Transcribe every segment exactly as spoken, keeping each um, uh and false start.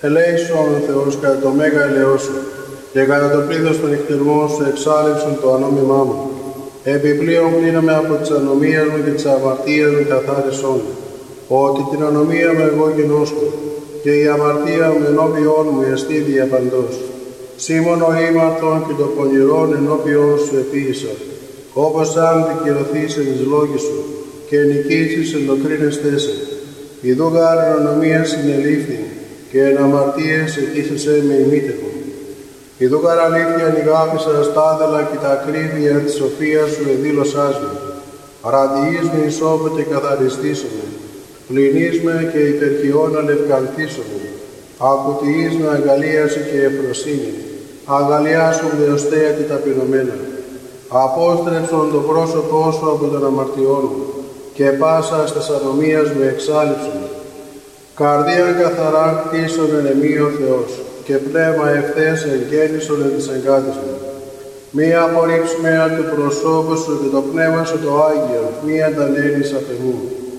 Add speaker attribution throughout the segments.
Speaker 1: Ελέησον ο Θεός κατά το μέγα ελαιό σου, και κατά το πλήθος των νυχτερμών σου εξάλληψον το ανώμημά μου. Επιπλέον πλύναμε από τις ανομίες μου και τις αμαρτίες μου καθάρισόν μου, ότι την ανομία μου εγώ γινώσκω, και η αμαρτία μου ενώπιόν μου εστί διαπαντός. Σήμον ο ήμαρτον και το πονηρόν ενώπιόν σου επίησα, όπως αν δικαιωθείς εν εις λόγοι σου, και νικήσεις εν το κρίνεστέ σε. Ιδού γάρ εν ανομία συνελήφθη, και εν αμαρτίες ετήσεσαι με ημίτευο. Ιδού γάρ αλήθεια νηγάπησα στάδελα και τα ακρίβεια της σοφίας σου εδήλωσάς με. Παραδειείς με ισόπετε καθαριστήσομαι, πλυνείς με και υπερχιών αλευκανθήσομαι. Ακουτιείς με αγαλίαση και ευφροσύνη, αγαλιάσουν δεωστέα και ταπεινωμένα. Απόστρεψον το πρόσωπό σου από τον αμαρτιών μου, και πάσα στας ανομίας μου εξάλληψον. Καρδία καθαρά κτίσον εν εμεί ο Θεός, και πνεύμα ευθές εγγέννησον εν της εγκάτης μου. Μη απορρίψουμε του προσώπου σου και το πνεύμα σου το Άγιο, μη ανταλένεις απ' εμού.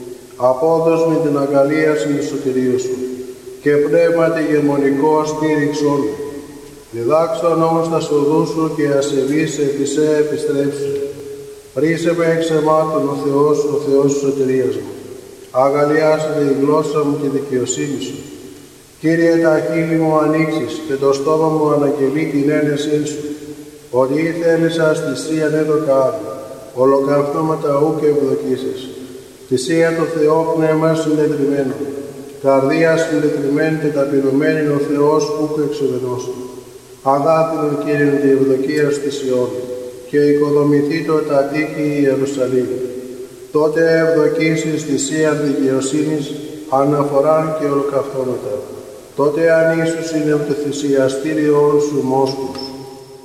Speaker 1: Απόδος με την αγαλίαση του σωτηρίου σου, και πνεύμα τη γεμονικό στήριξόν μου. Διδάξον όμως τα σοδού σου και ασεβείς επί σε επιστρέψου. Πρίσε με εξ αιμάτων ο Θεός, ο Θεός της σωτηρίας μου. Αγαλιάσε η γλώσσα μου και δικαιοσύνη σου. Κύριε, τα χείλη μου ανοίξεις και το στόμα μου αναγγελεί την ένεσή σου. Ότι ήθελησα θυσίαν έδωκα άλλο, ολοκαυτώματα ου και ευδοκίσεις. Θυσία το Θεό πνεύμα συντετριμένο, καρδία συντετριμένη και ταπεινωμένη ο Θεός ούκ εξουδενώστου. Αγάπηνο Κύριον τη ευδοκία στη Σιών, και οικοδομηθεί το τα τείχη η Ιερουσαλήμ. Τότε ευδοκίσεις θυσίαν δικαιοσύνης, αναφοράν και ολοκαυτώματα. Τότε αν ίσους είναι το θυσιαστήριον σου μόσχους.